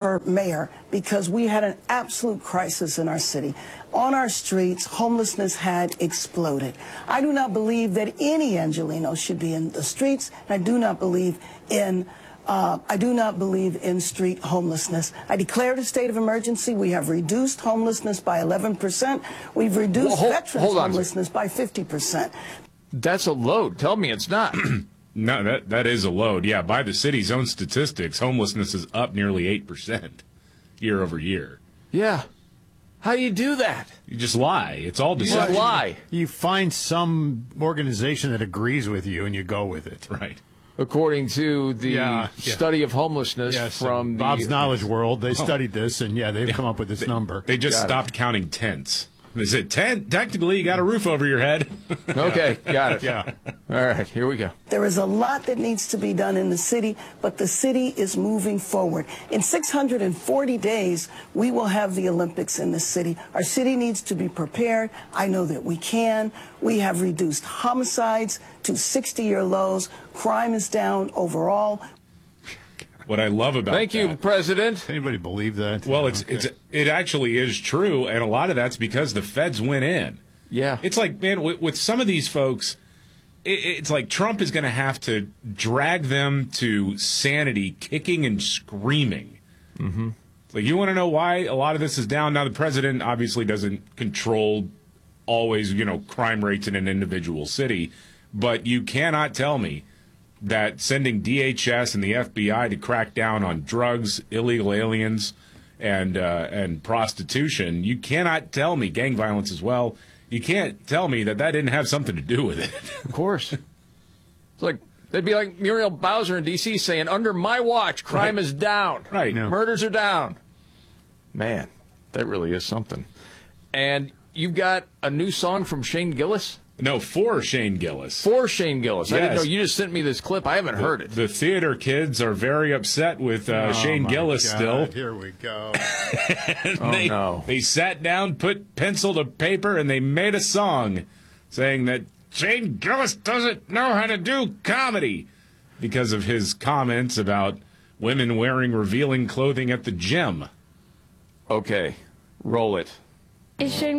for mayor because we had an absolute crisis in our city. On our streets, homelessness had exploded. I do not believe that any Angelino should be in the streets, and I do not believe in street homelessness. I declared a state of emergency. We have reduced homelessness by 11%. We've reduced veterans homelessness by 50%. That's a load. Tell me it's not. No, that is a load. Yeah, by the city's own statistics, homelessness is up nearly 8% year over year. Yeah. How do you do that? You just lie. It's all deception. You lie. You find some organization that agrees with you and you go with it. Right. According to the study of homelessness from Bob's Knowledge World, they studied this, and they've come up with this number. They just stopped counting tents. They said, technically, you got a roof over your head. Okay, got it. Yeah. All right, here we go. There is a lot that needs to be done in the city, but the city is moving forward. In 640 days, we will have the Olympics in the city. Our city needs to be prepared. I know that we can. We have reduced homicides to 60-year lows. Crime is down overall. What I love about Thank you, President. Does anybody believe that? Well, it actually is true, and a lot of that's because the feds went in. Yeah. It's like, man, with some of these folks, it's like Trump is going to have to drag them to sanity, kicking and screaming. Mm-hmm. Like, you want to know why a lot of this is down? Now, the president obviously doesn't control always, crime rates in an individual city, but you cannot tell me that sending DHS and the FBI to crack down on drugs, illegal aliens, and prostitution, you cannot tell me, gang violence as well, you can't tell me that didn't have something to do with it. Of course. It's like, they'd be like Muriel Bowser in D.C. saying, under my watch, crime is down. Right. Yeah. Murders are down. Man, that really is something. And you've got a new song from Shane Gillis? No, for Shane Gillis. For Shane Gillis. Yes. I didn't know. You just sent me this clip. I haven't heard it. The theater kids are very upset with Shane Gillis still. Here we go. No. They sat down, put pencil to paper, and they made a song saying that Shane Gillis doesn't know how to do comedy because of his comments about women wearing revealing clothing at the gym. Okay. Roll it. Is Shane